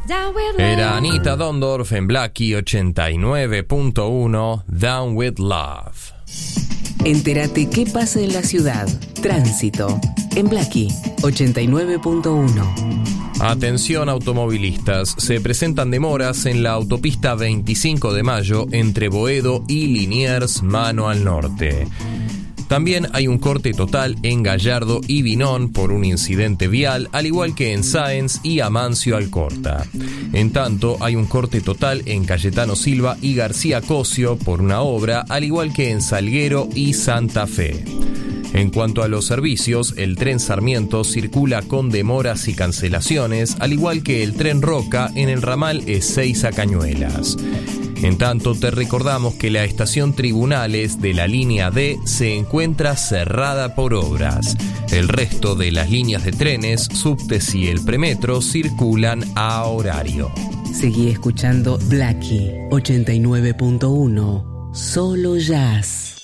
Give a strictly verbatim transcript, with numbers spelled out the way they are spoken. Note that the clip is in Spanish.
Era Anita Dondorf en Blackie ochenta y nueve punto uno, Down with Love. Entérate qué pasa en la ciudad. Tránsito en Blackie ochenta y nueve punto uno. Atención automovilistas, se presentan demoras en la autopista veinticinco de mayo entre Boedo y Liniers, mano al norte. También hay un corte total en Gallardo y Vinón por un incidente vial, al igual que en Sáenz y Amancio Alcorta. En tanto, hay un corte total en Cayetano Silva y García Cosio por una obra, al igual que en Salguero y Santa Fe. En cuanto a los servicios, el tren Sarmiento circula con demoras y cancelaciones, al igual que el tren Roca en el ramal Ezeiza Cañuelas. En tanto, te recordamos que la estación Tribunales de la línea D se encuentra cerrada por obras. El resto de las líneas de trenes, subtes y el premetro circulan a horario. Seguí escuchando Blackie ochenta y nueve punto uno, solo jazz.